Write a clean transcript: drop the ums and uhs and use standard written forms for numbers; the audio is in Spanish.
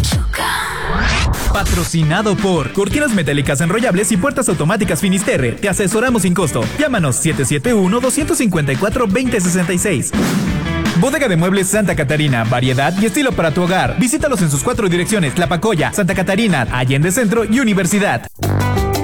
Patrocinado por Cortinas Metálicas Enrollables y Puertas Automáticas Finisterre. Te asesoramos sin costo. Llámanos 771-254-2066. Bodega de Muebles Santa Catarina. Variedad y estilo para tu hogar. Visítalos en sus 4 direcciones: Tlapacoya, Santa Catarina, Allende Centro y Universidad.